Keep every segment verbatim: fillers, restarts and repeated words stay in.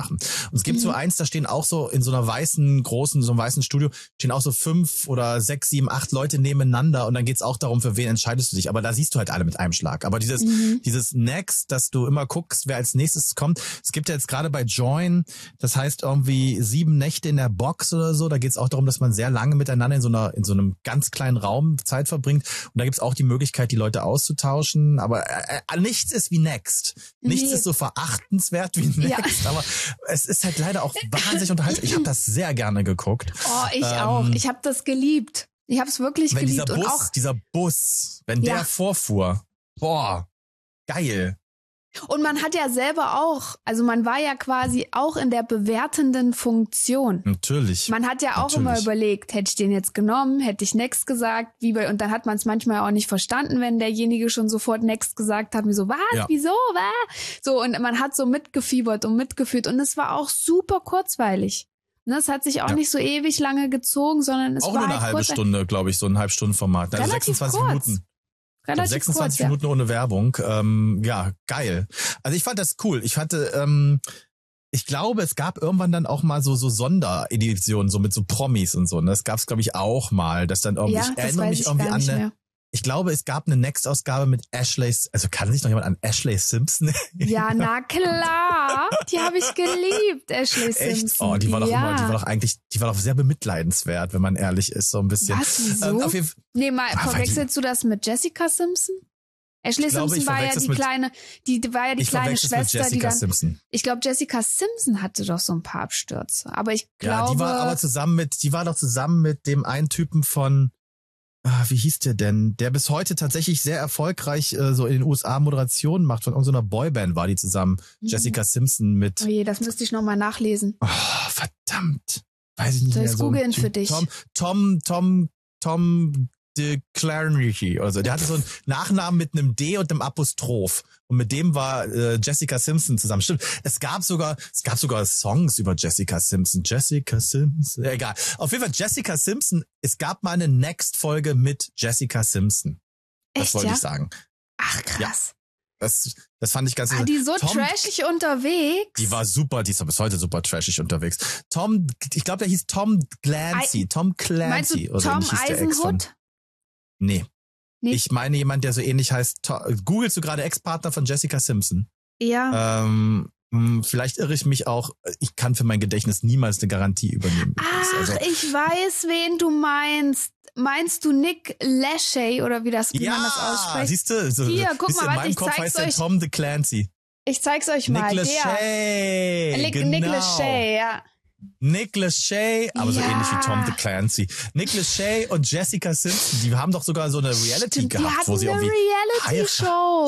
machen. Und es gibt mhm. so eins, da stehen auch so in so einer weißen, großen, so einem weißen Studio, stehen auch so fünf oder sechs, sieben, acht Leute nebeneinander und dann geht's auch darum, für wen entscheidest du dich. Aber da siehst du halt alle mit einem Schlag. Aber dieses, mhm. dieses Next, dass du immer guckst, wer als nächstes kommt. Es gibt ja jetzt gerade bei Join, das heißt irgendwie sieben Nächte in der Box oder so. Da geht's auch darum, dass man sehr lange miteinander in so einer, in so einem ganz kleinen Raum Zeit verbringt. Und da gibt's auch die Möglichkeit, die Leute auszutauschen. Aber äh, nichts ist wie Next. Nichts nee. ist so verachtenswert wie Next. Ja. Aber es ist halt leider auch wahnsinnig unterhaltsam. Ich habe das sehr gerne geguckt. Oh, ich ähm, auch. Ich habe das geliebt. Ich habe es wirklich wenn geliebt. Dieser Bus, und auch dieser Bus, wenn ja. der vorfuhr, boah, geil. Und man hat ja selber auch, also man war ja quasi auch in der bewertenden Funktion. Natürlich. Man hat ja auch Natürlich. immer überlegt, hätte ich den jetzt genommen, hätte ich Next gesagt, wie bei, und dann hat man es manchmal auch nicht verstanden, wenn derjenige schon sofort Next gesagt hat, wie so, was, ja. wieso, was? So, und man hat so mitgefiebert und mitgefühlt und es war auch super kurzweilig. Ne, es hat sich auch ja. nicht so ewig lange gezogen, sondern es auch war nur eine halt halbe kurz, Stunde, glaube ich, so ein Halbstundenformat. Also relativ sechsundzwanzig kurz. Minuten. Relativ sechsundzwanzig kurz, Minuten ja. ohne Werbung. Ähm, ja, geil. Also ich fand das cool. Ich hatte, ähm, ich glaube, es gab irgendwann dann auch mal so so Sondereditionen, so mit so Promis und so. Und das gab es, glaube ich, auch mal. Dass dann irgendwie, Ja, ich das erinnere weiß mich ich irgendwie gar an nicht eine. mehr. Ich glaube, es gab eine Next-Ausgabe mit Ashley, also kann sich noch jemand an Ashley Simpson erinnern? Ja, na klar. Die habe ich geliebt, Ashley Simpson. Echt? Oh, die war doch ja. immer, die war doch eigentlich, die war doch sehr bemitleidenswert, wenn man ehrlich ist, so ein bisschen. Was, wieso? Ähm, auf jeden Fall, nee, mal, ah, verwechselst du das mit Jessica Simpson? Ashley glaube, Simpson war ja die mit, kleine, die, die war ja die ich kleine Schwester, mit Jessica die dann, Simpson. Ich glaube, Jessica Simpson hatte doch so ein paar Abstürze. Aber ich glaube. Ja, die war aber zusammen mit, die war doch zusammen mit dem einen Typen von, ah, wie hieß der denn? Der bis heute tatsächlich sehr erfolgreich äh, so in den U S A Moderationen macht. Von irgendeiner Boyband war die zusammen. Mhm. Jessica Simpson mit. Oh je, das müsste ich nochmal nachlesen. Oh, verdammt. Weiß ich nicht Soll mehr. ich So googeln für dich? Tom, Tom, Tom, Tom de Clarence. Also der hatte so einen Nachnamen mit einem D und einem Apostroph. Und mit dem war äh, Jessica Simpson zusammen. Stimmt. Es gab sogar, es gab sogar Songs über Jessica Simpson. Jessica Simpson. Egal. Auf jeden Fall Jessica Simpson. Es gab mal eine Next-Folge mit Jessica Simpson. Das Echt, wollte ja? ich sagen. Ach, krass. Ja. Das, das fand ich ganz Ah, die so Tom, trashig unterwegs. Die war super, die ist bis heute super trashig unterwegs. Tom, ich glaube, der hieß Tom Clancy. I, Tom Clancy. Meinst du oder Tom hieß der Ex von, Eisenhut? Nee. nee. Ich meine jemand, der so ähnlich heißt. Googlest du gerade Ex-Partner von Jessica Simpson? Ja. Ähm, vielleicht irre ich mich auch. Ich kann für mein Gedächtnis niemals eine Garantie übernehmen. Ach, also, ich weiß, wen du meinst. Meinst du Nick Lachey oder wie das wie ja, man das ausspricht? Ja, siehst du? So, Hier, guck mal, in warte, meinem ich Kopf zeig's heißt der euch. Tom de Clancy. Ich zeig's euch mal. Nick Lachey. Nick, genau. Nick Lachey, ja. Nick Lachey, aber ja. so ähnlich wie Tom de Clancy. Nick Lachey und Jessica Simpson, die haben doch sogar so eine Reality stimmt, gehabt, die hatten wo sie eine irgendwie Reality-Show.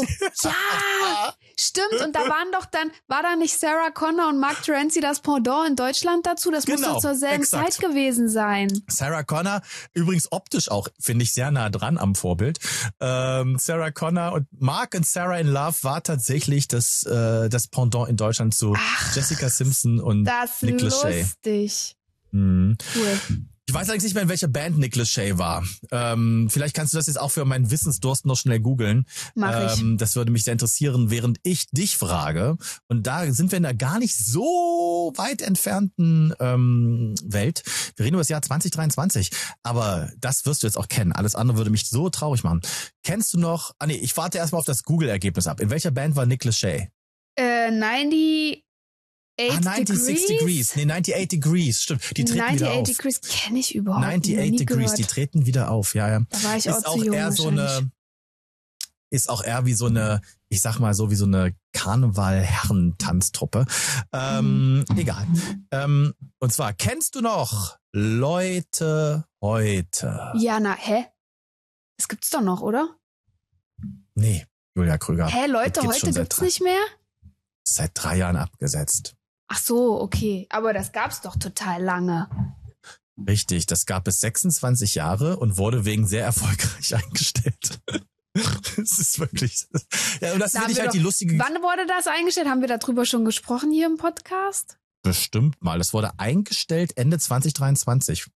Ja, stimmt. Und da waren doch dann, war da nicht Sarah Connor und Mark Terenzi das Pendant in Deutschland dazu? Das genau, muss doch zur selben exakt. Zeit gewesen sein. Sarah Connor, übrigens optisch auch, finde ich, sehr nah dran am Vorbild. Ähm, Sarah Connor und Mark und Sarah in Love war tatsächlich das, äh, das Pendant in Deutschland zu Ach, Jessica Simpson und das Nick Lachey. Lustig. Mhm. Cool. Ich weiß allerdings nicht mehr, in welcher Band Nick Lachey war. Ähm, vielleicht kannst du das jetzt auch für meinen Wissensdurst noch schnell googeln. Mach ich. Ähm, das würde mich sehr interessieren, während ich dich frage. Und da sind wir in einer gar nicht so weit entfernten ähm, Welt. Wir reden über das Jahr zwanzig dreiundzwanzig. Aber das wirst du jetzt auch kennen. Alles andere würde mich so traurig machen. Kennst du noch... Ah nee, ich warte erstmal auf das Google-Ergebnis ab. In welcher Band war Nick Lachey? Äh, neunundneunzig Ah, ninety-six Degrees. Nee, ninety-eight Degrees, stimmt. Die treten wieder auf. ninety-eight Degrees kenne ich überhaupt nicht. ninety-eight Degrees, gehört. Die treten wieder auf, ja, ja. Da war ich ist auch, auch zu jung eher so eine, ist auch eher wie so eine, ich sag mal so wie so eine Karneval-Herrentanztruppe. Ähm, mhm. Egal. Ähm, und zwar, kennst du noch Leute heute? Ja, na, hä? Das gibt's doch noch, oder? Nee, Julia Krüger. Hä, Leute, gibt's heute gibt's nicht mehr? Seit drei Jahren abgesetzt. Ach so, okay. Aber das gab's doch total lange. Richtig, das gab es sechsundzwanzig Jahre und wurde wegen sehr erfolgreich eingestellt. Das ist wirklich... Ja, und das Da finde ich wir halt doch- die lustige... Wann wurde das eingestellt? Haben wir darüber schon gesprochen hier im Podcast? Bestimmt mal. Das wurde eingestellt Ende zwanzig dreiundzwanzig.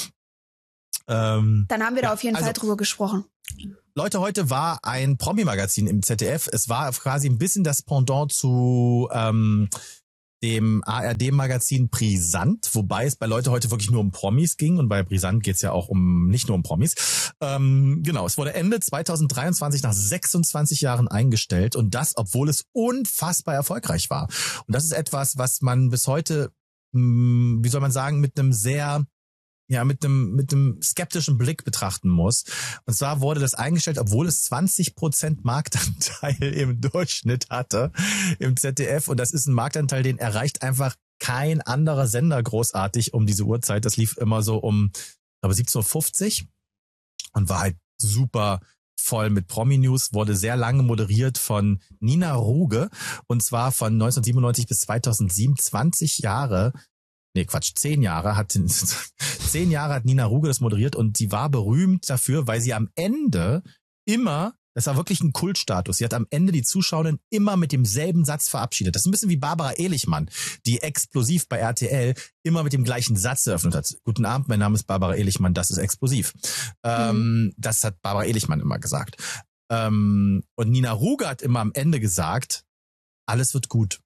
Ähm, Dann haben wir da Ja, auf jeden also- Fall drüber gesprochen. Leute, heute war ein Promi-Magazin im Z D F. Es war quasi ein bisschen das Pendant zu ähm, dem A R D-Magazin Brisant, wobei es bei Leute heute wirklich nur um Promis ging und bei Brisant geht's ja auch um nicht nur um Promis. Ähm, genau, es wurde Ende zweitausenddreiundzwanzig nach sechsundzwanzig Jahren eingestellt und das, obwohl es unfassbar erfolgreich war. Und das ist etwas, was man bis heute, mh, wie soll man sagen, mit einem sehr ja, mit einem, mit einem skeptischen Blick betrachten muss. Und zwar wurde das eingestellt, obwohl es zwanzig Prozent Marktanteil im Durchschnitt hatte im Z D F. Und das ist ein Marktanteil, den erreicht einfach kein anderer Sender großartig um diese Uhrzeit. Das lief immer so um, ich glaube, siebzehn Uhr fünfzig und war halt super voll mit Promi-News, wurde sehr lange moderiert von Nina Ruge und zwar von neunzehnhundertsiebenundneunzig bis zweitausendsieben, zwanzig Jahre. Nee, Quatsch, zehn Jahre hat, zehn Jahre hat Nina Ruge das moderiert und sie war berühmt dafür, weil sie am Ende immer, das war wirklich ein Kultstatus, sie hat am Ende die Zuschauerinnen immer mit demselben Satz verabschiedet. Das ist ein bisschen wie Barbara Ehlichmann, die explosiv bei R T L immer mit dem gleichen Satz eröffnet hat. Guten Abend, mein Name ist Barbara Ehlichmann, das ist explosiv. Mhm. Ähm, das hat Barbara Ehlichmann immer gesagt. Ähm, und Nina Ruge hat immer am Ende gesagt, alles wird gut.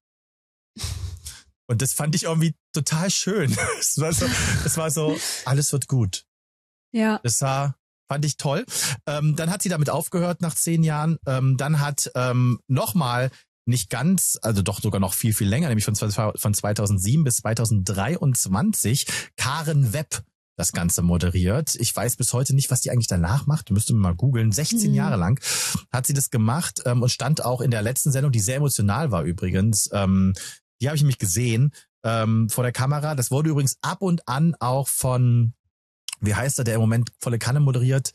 Und das fand ich irgendwie total schön. Es war so, es war so, alles wird gut. Ja. Das war, fand ich toll. Ähm, dann hat sie damit aufgehört nach zehn Jahren. Ähm, dann hat ähm, nochmal nicht ganz, also doch sogar noch viel, viel länger, nämlich von, von zweitausendsieben bis zweitausenddreiundzwanzig Karen Webb das Ganze moderiert. Ich weiß bis heute nicht, was die eigentlich danach macht. Müsste man mal googeln. sechzehn mhm. Jahre lang hat sie das gemacht ähm, und stand auch in der letzten Sendung, die sehr emotional war übrigens. Ähm, Die habe ich nämlich gesehen ähm, vor der Kamera. Das wurde übrigens ab und an auch von, wie heißt er, der im Moment volle Kanne moderiert,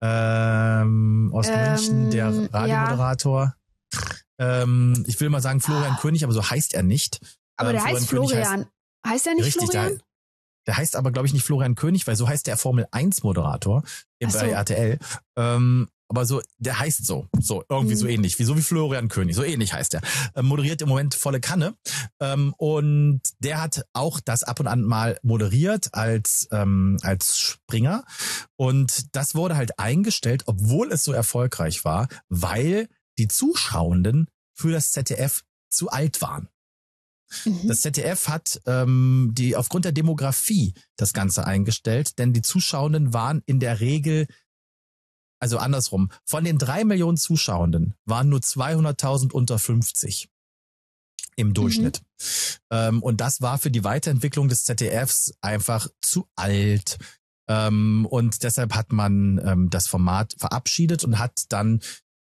ähm, aus ähm, München, der Radiomoderator. Ja. Ähm, ich will mal sagen Florian ah. König, aber so heißt er nicht. Aber ähm, der Florian heißt Florian. Heißt, heißt er nicht richtig, Florian? Der, der heißt aber, glaube ich, nicht Florian König, weil so heißt der Formel eins Moderator so. Bei R T L. Ähm, Aber so, der heißt so, so irgendwie mhm. so ähnlich, wie so wie Florian König, so ähnlich heißt er. Ähm, moderiert im Moment volle Kanne ähm, und der hat auch das ab und an mal moderiert als ähm, als Springer und das wurde halt eingestellt, obwohl es so erfolgreich war, weil die Zuschauenden für das Z D F zu alt waren. Mhm. Das Z D F hat ähm, die aufgrund der Demografie das Ganze eingestellt, denn die Zuschauenden waren in der Regel Also andersrum, von den drei Millionen Zuschauenden waren nur zweihunderttausend unter fünfzig im Durchschnitt. Mhm. Ähm, und das war für die Weiterentwicklung des Z D Fs einfach zu alt. Ähm, und deshalb hat man ähm, das Format verabschiedet und hat dann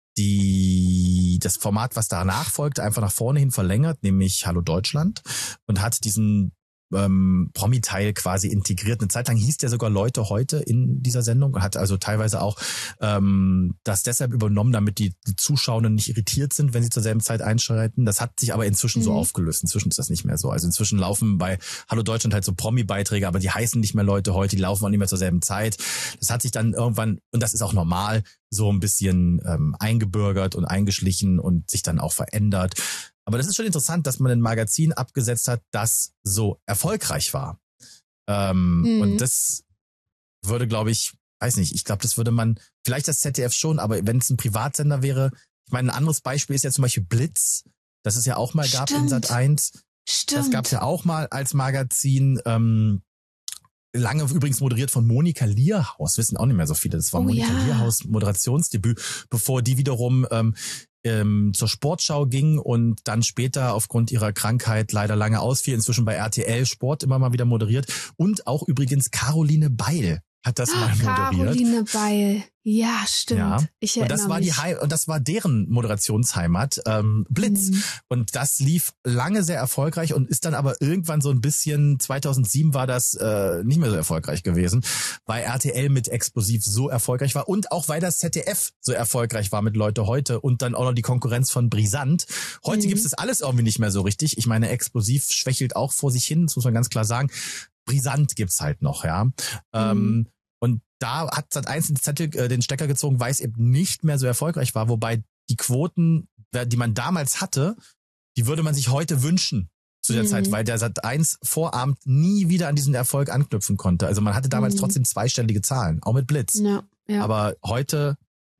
die das Format, was danach folgte, einfach nach vorne hin verlängert, nämlich Hallo Deutschland, und hat diesen ähm, Promi-Teil quasi integriert. Eine Zeit lang hieß der sogar Leute heute in dieser Sendung und hat also teilweise auch ähm, das deshalb übernommen, damit die, die Zuschauenden nicht irritiert sind, wenn sie zur selben Zeit einschalten. Das hat sich aber inzwischen mhm. so aufgelöst. Inzwischen ist das nicht mehr so. Also inzwischen laufen bei Hallo Deutschland halt so Promi-Beiträge, aber die heißen nicht mehr Leute heute, die laufen auch nicht mehr zur selben Zeit. Das hat sich dann irgendwann, und das ist auch normal, so ein bisschen ähm, eingebürgert und eingeschlichen und sich dann auch verändert. Aber das ist schon interessant, dass man ein Magazin abgesetzt hat, das so erfolgreich war. Ähm, mhm. Und das würde, glaube ich, weiß nicht, ich glaube, das würde man, vielleicht das Z D F schon, aber wenn es ein Privatsender wäre, ich meine, ein anderes Beispiel ist ja zum Beispiel Blitz, das es ja auch mal gab in Sat eins. Stimmt. Das gab es ja auch mal als Magazin, ähm, lange übrigens moderiert von Monika Lierhaus, wissen auch nicht mehr so viele, das war oh, Monika ja. Lierhaus Moderationsdebüt, bevor die wiederum ähm, ähm, zur Sportschau ging und dann später aufgrund ihrer Krankheit leider lange ausfiel, inzwischen bei R T L Sport immer mal wieder moderiert und auch übrigens Caroline Beil hat das mal moderiert. Caroline Beil, ja, stimmt. Ja. Ich und das war mich. die He- und das war deren Moderationsheimat, ähm, Blitz. Mhm. Und das lief lange sehr erfolgreich und ist dann aber irgendwann so ein bisschen, zweitausendsieben war das äh, nicht mehr so erfolgreich gewesen, weil R T L mit Explosiv so erfolgreich war und auch weil das Z D F so erfolgreich war mit Leute heute und dann auch noch die Konkurrenz von Brisant. Heute mhm. gibt es das alles irgendwie nicht mehr so richtig. Ich meine, Explosiv schwächelt auch vor sich hin, das muss man ganz klar sagen. Brisant gibt's halt noch, ja. Mhm. Ähm, und da hat Sat eins den Zettel, äh, den Stecker gezogen, weil es eben nicht mehr so erfolgreich war, wobei die Quoten, die man damals hatte, die würde man sich heute wünschen zu der mhm. Zeit, weil der Sat eins Vorabend nie wieder an diesen Erfolg anknüpfen konnte. Also man hatte damals mhm. trotzdem zweistellige Zahlen, auch mit Blitz. Ja, ja. Aber heute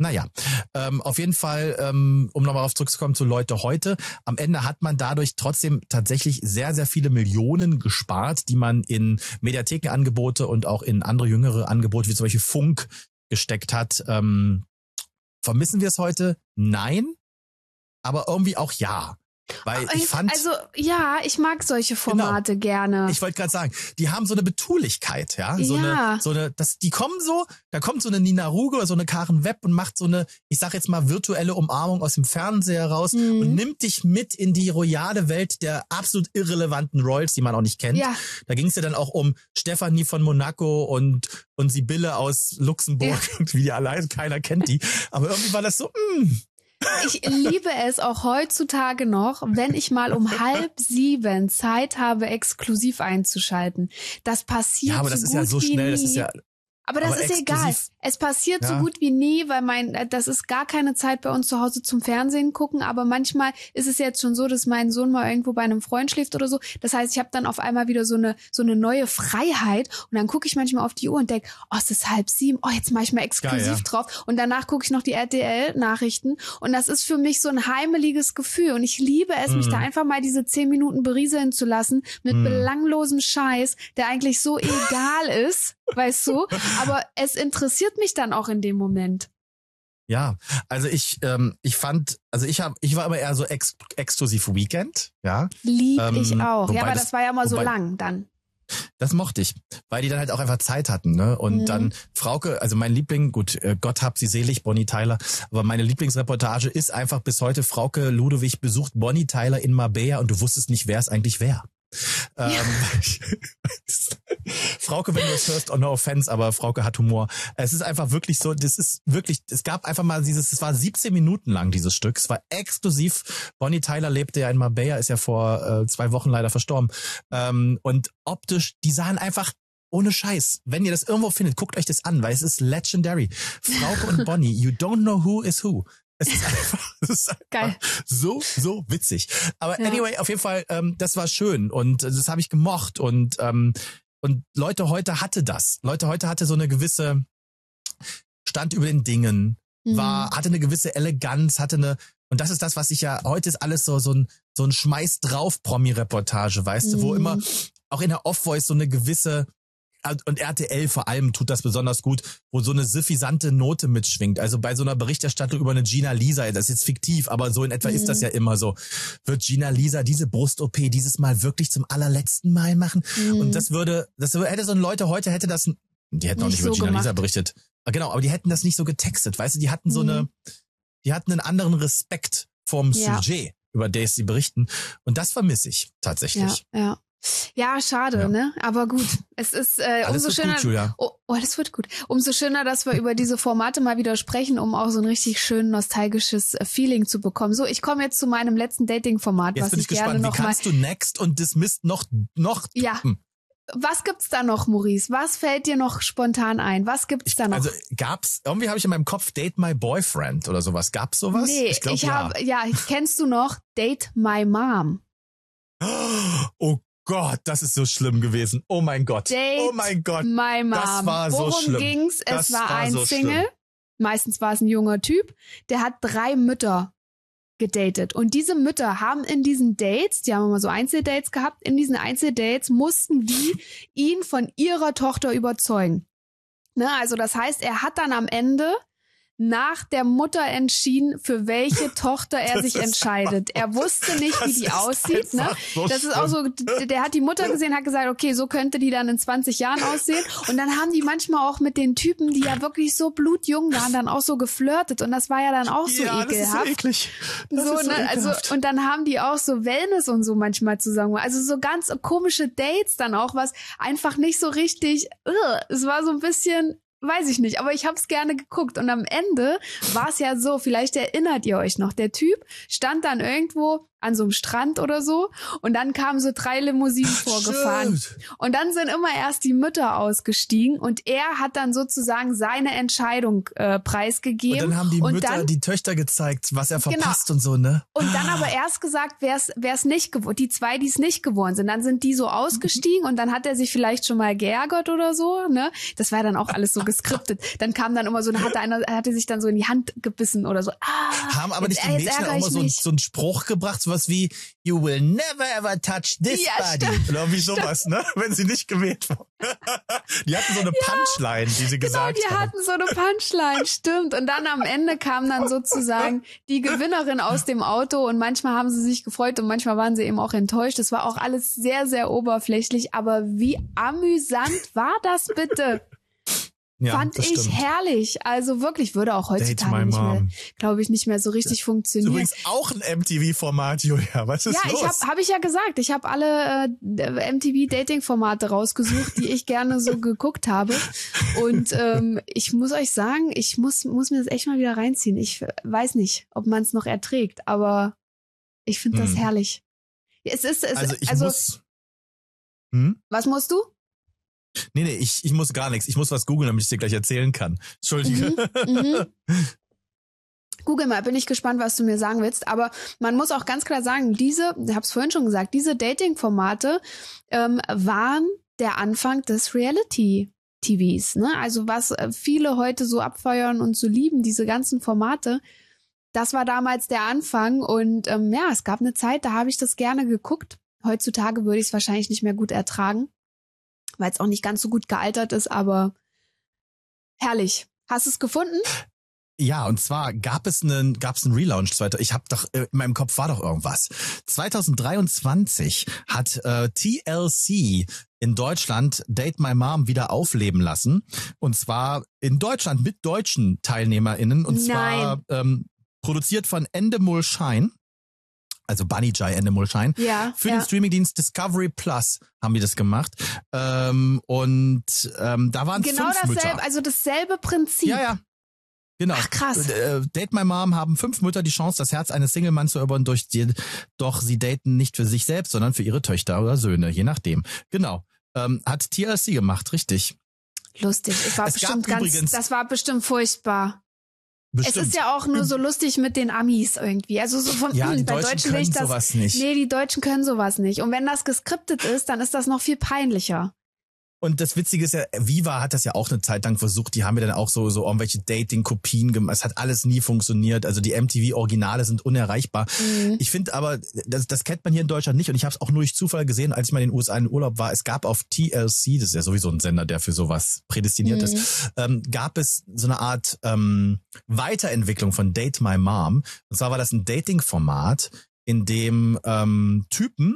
Naja, ähm, auf jeden Fall, ähm, um nochmal auf zurückzukommen zu Leute heute, am Ende hat man dadurch trotzdem tatsächlich sehr, sehr viele Millionen gespart, die man in Mediathekenangebote und auch in andere jüngere Angebote, wie zum Beispiel Funk, gesteckt hat. Ähm, vermissen wir es heute? Nein, aber irgendwie auch ja. Weil ich fand, also ja, ich mag solche Formate genau, gerne. Ich wollte gerade sagen, die haben so eine Betulichkeit, ja, so ja. eine, so eine, das, die kommen so, da kommt so eine Nina Ruge oder so eine Karen Webb und macht so eine, ich sag jetzt mal virtuelle Umarmung aus dem Fernseher raus mhm. und nimmt dich mit in die royale Welt der absolut irrelevanten Royals, die man auch nicht kennt. Ja. Da ging es ja dann auch um Stefanie von Monaco und und Sibylle aus Luxemburg ja. und wie die allein, keiner kennt die. Aber irgendwie war das so, mh. Ich liebe es auch heutzutage noch, wenn ich mal um halb sieben Zeit habe, exklusiv einzuschalten. Das passiert ja, aber das so ist gut ja so wie schnell, nie. das ist ja Aber das aber ist egal. Es passiert ja. so gut wie nie, weil mein, das ist gar keine Zeit bei uns zu Hause zum Fernsehen gucken. Aber manchmal ist es jetzt schon so, dass mein Sohn mal irgendwo bei einem Freund schläft oder so. Das heißt, ich habe dann auf einmal wieder so eine so eine neue Freiheit. Und dann gucke ich manchmal auf die Uhr und denke, oh, es ist halb sieben. Oh, jetzt mache ich mal exklusiv Geil, ja. drauf. Und danach gucke ich noch die R T L-Nachrichten. Und das ist für mich so ein heimeliges Gefühl. Und ich liebe es, mm. mich da einfach mal diese zehn Minuten berieseln zu lassen mit mm. belanglosem Scheiß, der eigentlich so egal ist. Weißt du? Aber es interessiert mich dann auch in dem Moment. Ja, also ich ähm, ich fand, also ich habe, ich war immer eher so ex exklusiv Weekend, ja. Lieb ähm, ich auch. Ja, aber das, das war ja mal so wobei, lang dann. Das mochte ich, weil die dann halt auch einfach Zeit hatten, ne? Und mhm. dann Frauke, also mein Liebling, gut, Gott hab sie selig, Bonnie Tyler, aber meine Lieblingsreportage ist einfach bis heute, Frauke Ludewig besucht Bonnie Tyler in Marbella und du wusstest nicht, wer es eigentlich wäre. Ja. Ähm, Frauke, wenn du es hörst, oh no offense, aber Frauke hat Humor. Es ist einfach wirklich so, das ist wirklich, es gab einfach mal dieses, es war siebzehn Minuten lang, dieses Stück. Es war exklusiv. Bonnie Tyler lebte ja in Marbella, ist ja vor äh, zwei Wochen leider verstorben. Ähm, und optisch, die sahen einfach ohne Scheiß. Wenn ihr das irgendwo findet, guckt euch das an, weil es ist legendary. Frauke und Bonnie, you don't know who is who. Es ist einfach, es ist einfach Geil. so, so witzig. Aber ja. anyway, auf jeden Fall, ähm, das war schön und das habe ich gemocht und ähm, und Leute heute hatte das. Leute heute hatte so eine gewisse Stand über den Dingen, mhm. war hatte eine gewisse Eleganz, hatte eine und das ist das, was ich ja heute ist alles so so ein so ein Schmeiß drauf Promi-Reportage, weißt mhm. du, wo immer auch in der Off-Voice so eine gewisse und R T L vor allem tut das besonders gut, wo so eine suffisante Note mitschwingt. Also bei so einer Berichterstattung über eine Gina Lisa, das ist jetzt fiktiv, aber so in etwa mhm. ist das ja immer so. Wird Gina Lisa diese Brust-O P dieses Mal wirklich zum allerletzten Mal machen? Mhm. Und das würde, das hätte so ein Leute heute hätte das, die hätten auch nicht, nicht über so Gina gemacht. Lisa berichtet. Genau, aber die hätten das nicht so getextet, weißt du, die hatten so mhm. eine, die hatten einen anderen Respekt vorm ja. Sujet, über das sie berichten. Und das vermisse ich tatsächlich. Ja, ja. Ja, schade, ja. ne? Aber gut, es ist äh, Alles umso wird schöner. Gut, Julia. Oh, oh, das wird gut. Umso schöner, dass wir über diese Formate mal wieder sprechen, um auch so ein richtig schön nostalgisches Feeling zu bekommen. So, ich komme jetzt zu meinem letzten Dating-Format, jetzt was bin ich, ich gespannt. gerne noch Wie kannst mal. du Next und Dismissed noch noch? Ja. Hm. Was gibt's da noch, Maurice? Was fällt dir noch spontan ein? Was gibt's da noch? Also gab's, irgendwie habe ich in meinem Kopf Date My Boyfriend oder sowas. Gab's sowas? Nee, ich, glaub, ich ja. habe, ja, kennst du noch Date My Mom? Oh Gott, das ist so schlimm gewesen. Oh mein Gott. Date oh mein Gott. My Mom. Das war Worum so schlimm. Worum ging's? Das es war, war ein so Single. Schlimm. Meistens war es ein junger Typ. Der hat drei Mütter gedatet. Und diese Mütter haben in diesen Dates, die haben immer so Einzeldates gehabt, in diesen Einzeldates mussten die ihn von ihrer Tochter überzeugen. Ne, also das heißt, er hat dann am Ende nach der Mutter entschieden, für welche Tochter er sich entscheidet. Er wusste nicht, wie die aussieht. Ne? So das ist auch so, der hat die Mutter gesehen, hat gesagt, okay, so könnte die dann in zwanzig Jahren aussehen. Und dann haben die manchmal auch mit den Typen, die ja wirklich so blutjung waren, dann auch so geflirtet. Und das war ja dann auch so ja, ekelhaft. Das ist so eklig. Das so, ist so ne? Also, und dann haben die auch so Wellness und so manchmal zusammen. Also so ganz komische Dates dann auch, was einfach nicht so richtig, uh, es war so ein bisschen, weiß ich nicht, aber ich habe es gerne geguckt und am Ende war es ja so, vielleicht erinnert ihr euch noch, der Typ stand dann irgendwo an so einem Strand oder so. Und dann kamen so drei Limousinen vorgefahren. Stimmt. Und dann sind immer erst die Mütter ausgestiegen und er hat dann sozusagen seine Entscheidung äh, preisgegeben. Und dann haben die und Mütter dann, die Töchter gezeigt, was er verpasst genau. und so, ne? Und dann aber erst gesagt, wer es nicht geworden, die zwei, die es nicht geworden sind. Dann sind die so ausgestiegen und dann hat er sich vielleicht schon mal geärgert oder so, ne? Das war dann auch alles so geskriptet. Dann kam dann immer so, dann hatte einer, er hatte sich dann so in die Hand gebissen oder so. Ah, haben aber jetzt, nicht die Mädchen auch mal so, so einen Spruch gebracht, sowas wie You will never ever touch this ja, body. Stimmt. Oder irgendwie sowas, ne? Wenn sie nicht gewählt wurden. Die hatten so eine ja, Punchline, die sie gesagt genau, die haben. hatten so eine Punchline, stimmt. Und dann am Ende kam dann sozusagen die Gewinnerin aus dem Auto und manchmal haben sie sich gefreut und manchmal waren sie eben auch enttäuscht. Das war auch alles sehr, sehr oberflächlich. Aber wie amüsant war das bitte? Ja, Fand ich stimmt. herrlich. Also wirklich, würde auch heutzutage nicht mehr, glaube ich, nicht mehr so richtig ja. funktionieren. Übrigens auch ein M T V-Format, Julia. Was ist ja, los? Ja, ich habe hab ich ja gesagt. Ich habe alle äh, M T V-Dating-Formate rausgesucht, die ich gerne so geguckt habe. Und ähm, ich muss euch sagen, ich muss, muss mir das echt mal wieder reinziehen. Ich weiß nicht, ob man es noch erträgt, aber ich finde das hm. herrlich. Es ist, es, also ich also, muss... Hm? Was musst du? Nee, nee, ich, ich muss gar nichts. Ich muss was googeln, damit ich dir gleich erzählen kann. Entschuldige. Mhm, mhm. Google mal, bin ich gespannt, was du mir sagen willst. Aber man muss auch ganz klar sagen, diese, ich habe es vorhin schon gesagt, diese Dating-Formate ähm, waren der Anfang des Reality-T Vs. Ne? Also was viele heute so abfeuern und so lieben, diese ganzen Formate, das war damals der Anfang. Und ähm, ja, es gab eine Zeit, da habe ich das gerne geguckt. Heutzutage würde ich es wahrscheinlich nicht mehr gut ertragen, weil es auch nicht ganz so gut gealtert ist, aber herrlich. Hast du es gefunden? Ja, und zwar gab es einen, gab es einen Relaunch. Ich habe doch, in meinem Kopf war doch irgendwas. zwanzig dreiundzwanzig hat äh, T L C in Deutschland Date My Mom wieder aufleben lassen. Und zwar in Deutschland mit deutschen TeilnehmerInnen. Und Nein. zwar ähm, produziert von Endemol Shine. Also Bunny Jai Endemol Shine. Ja, Für ja. den Streamingdienst Discovery Plus haben wir das gemacht. Ähm, und ähm, da waren genau fünf dasselbe, Mütter. also dasselbe Prinzip. Ja, ja. Genau. Ach, krass. Äh, Date My Mom haben fünf Mütter die Chance, das Herz eines Single-Manns zu erobern, durch die, doch sie daten nicht für sich selbst, sondern für ihre Töchter oder Söhne, je nachdem. Genau. Ähm, hat T L C gemacht, richtig. Lustig. Es war Es bestimmt gab ganz, übrigens- das war bestimmt furchtbar. Bestimmt. Es ist ja auch nur so lustig mit den Amis irgendwie. Also so von Ja, die bei Deutschen Deutschen können nicht das, sowas nicht. Nee, die Deutschen können sowas nicht. Und wenn das geskriptet ist, dann ist das noch viel peinlicher. Und das Witzige ist ja, Viva hat das ja auch eine Zeit lang versucht. Die haben ja dann auch so so irgendwelche Dating-Kopien gemacht. Es hat alles nie funktioniert. Also die M T V-Originale sind unerreichbar. Mhm. Ich finde aber, das, das kennt man hier in Deutschland nicht. Und ich habe es auch nur durch Zufall gesehen, als ich mal in den U S A in Urlaub war. Es gab auf T L C, das ist ja sowieso ein Sender, der für sowas prädestiniert Mhm. ist, ähm, gab es so eine Art ähm, Weiterentwicklung von Date My Mom. Und zwar war das ein Dating-Format, in dem ähm, Typen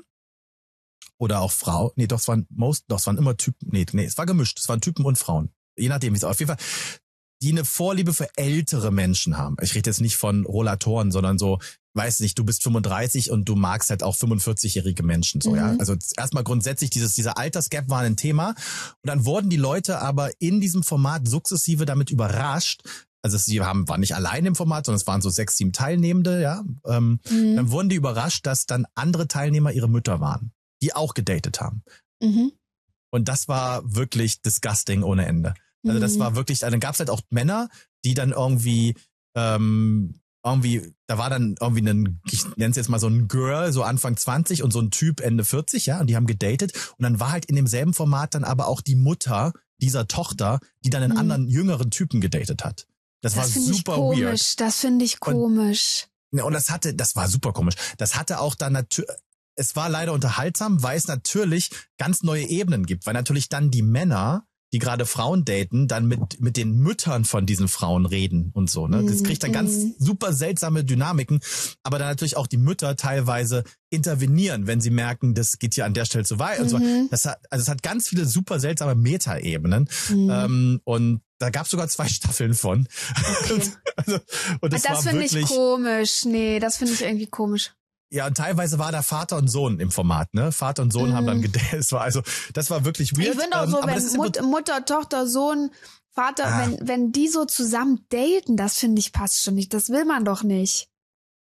oder auch Frau, nee, doch, es waren most, doch, es waren immer Typen, nee, nee, es war gemischt, es waren Typen und Frauen. Je nachdem, wie es auf jeden Fall, die eine Vorliebe für ältere Menschen haben. Ich rede jetzt nicht von Rollatoren, sondern so, weiß nicht, du bist fünfunddreißig und du magst halt auch fünfundvierzig-jährige Menschen, so, mhm. ja. Also erstmal grundsätzlich dieses, dieser Altersgap war ein Thema. Und dann wurden die Leute aber in diesem Format sukzessive damit überrascht. Also sie haben, waren nicht allein im Format, sondern es waren so sechs, sieben Teilnehmende, ja. Ähm, mhm. Dann wurden die überrascht, dass dann andere Teilnehmer ihre Mütter waren, die auch gedatet haben. Mhm. Und das war wirklich disgusting ohne Ende. Also das war wirklich, dann gab es halt auch Männer, die dann irgendwie, ähm, irgendwie, da war dann irgendwie ein, ich nenne es jetzt mal so ein Girl, so Anfang zwanzig und so ein Typ Ende vierzig, ja, und die haben gedatet. Und dann war halt in demselben Format dann aber auch die Mutter dieser Tochter, die dann einen mhm. anderen jüngeren Typen gedatet hat. Das, das war super komisch. weird. Das finde ich komisch. Und, und das hatte, das war super komisch. Das hatte auch dann natürlich, es war leider unterhaltsam, weil es natürlich ganz neue Ebenen gibt, weil natürlich dann die Männer, die gerade Frauen daten, dann mit mit den Müttern von diesen Frauen reden und so. Ne? Das kriegt dann ganz super seltsame Dynamiken, aber dann natürlich auch die Mütter teilweise intervenieren, wenn sie merken, das geht hier an der Stelle zu weit. Mhm. Und so. Das hat, also es hat ganz viele super seltsame Meta-Ebenen mhm. ähm, und da gab es sogar zwei Staffeln von. Okay. also, und das das finde ich komisch. Nee, das finde ich irgendwie komisch. Ja, und teilweise war da Vater und Sohn im Format, ne? Vater und Sohn mm. haben dann gedatet. Es war also, das war wirklich weird. Ich finde auch so, ähm, wenn Mut, Mutter, Tochter, Sohn, Vater, ah. wenn wenn die so zusammen daten, das finde ich passt schon nicht. Das will man doch nicht.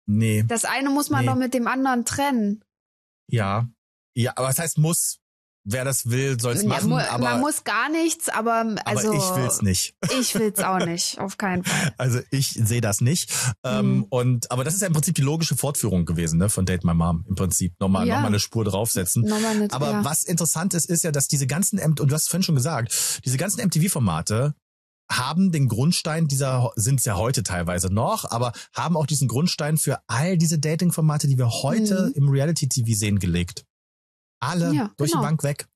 Nee. Das eine muss man nee. doch mit dem anderen trennen. Ja. Ja, aber was heißt muss? Wer das will, soll es Ja, machen. mu- aber, man muss gar nichts, aber also aber ich will's nicht. Ich will's auch nicht, auf keinen Fall. Also ich sehe das nicht. Ähm, Mhm. und aber das ist ja im Prinzip die logische Fortführung gewesen, ne, von Date My Mom. Im Prinzip nochmal Ja. noch mal eine Spur draufsetzen. Nochmal eine- aber ja. was interessant ist, ist ja, dass diese ganzen M- und du hast es vorhin schon gesagt, diese ganzen M T V-Formate haben den Grundstein dieser, sind es ja heute teilweise noch, aber haben auch diesen Grundstein für all diese Dating-Formate, die wir heute Mhm. im Reality-T V sehen, gelegt. Alle Ja, durch genau. die Bank weg.